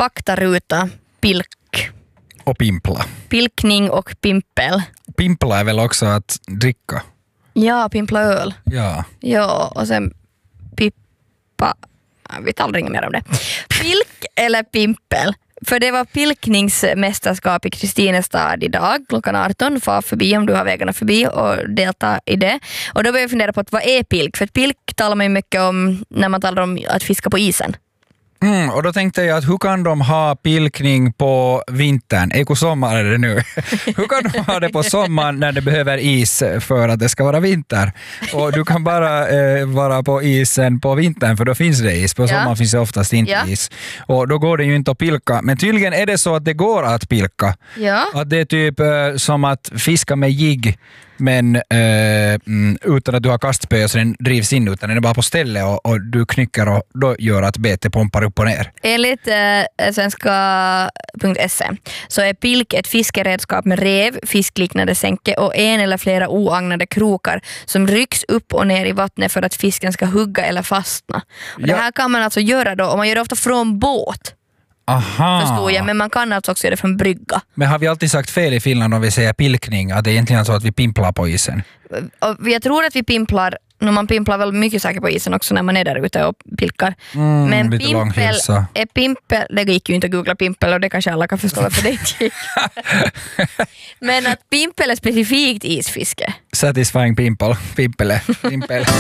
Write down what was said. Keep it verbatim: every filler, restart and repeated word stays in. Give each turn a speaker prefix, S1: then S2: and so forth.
S1: faktaruta, pilk.
S2: Och pimpla.
S1: Pilkning och pimpel.
S2: Pimpla är väl också att dricka?
S1: Ja, pimpla öl.
S2: Ja.
S1: Ja, och sen pippa. Vi talar inget mer om det. Pilk eller pimpel? För det var pilkningsmästerskap i Kristinestad idag klockan arton. Far förbi om du har vägarna förbi och delta i det. Och då börjar jag fundera på att vad är pilk? För att pilk talar man ju mycket om när man talar om att fiska på isen.
S2: Mm, och då tänkte jag att hur kan de ha pilkning på vintern? Eko sommar är det nu. Hur kan de ha det på sommaren när det behöver is för att det ska vara vinter? Och du kan bara eh, vara på isen på vintern för då finns det is. På sommaren ja. finns det oftast inte ja. is. Och då går det ju inte att pilka. Men tydligen är det så att det går att pilka.
S1: Ja.
S2: Att det är typ eh, som att fiska med jigg. Men eh, utan att du har kastspö så den drivs in, utan den är bara på ställe och, och du knycker och då gör att bete pumpar upp och ner.
S1: Enligt eh, svenska punkt se så är pilk ett fiskeredskap med rev, fiskliknande sänke och en eller flera oagnade krokar som rycks upp och ner i vattnet för att fisken ska hugga eller fastna. Och ja. Det här kan man alltså göra då, och man gör det ofta från båt.
S2: Aha.
S1: Förstår jag, men man kan alltså också göra det från brygga.
S2: Men har vi alltid sagt fel i Finland om vi säger pilkning? Att det är egentligen så att vi pimplar på isen?
S1: Och jag tror att vi pimplar, när man pimplar väl mycket säkert på isen också när man är där ute och pilkar.
S2: Mm,
S1: men
S2: lite
S1: pimpel är pimpel, det gick ju inte att googla pimpel och det kanske alla kan förstå för det gick. Men att pimpel är specifikt isfiske.
S2: Satisfying pimple, pimpele, pimpel.